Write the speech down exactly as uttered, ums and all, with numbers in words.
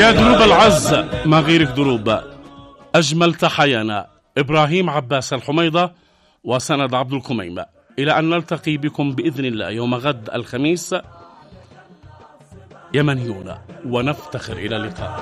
يا دروب العز ما غيرك دروب. أجمل تحيانا إبراهيم عباس الحميضة وسند عبد الكميمة. إلى أن نلتقي بكم بإذن الله يوم غد الخميس يمنيون ونفتخر. إلى اللقاء.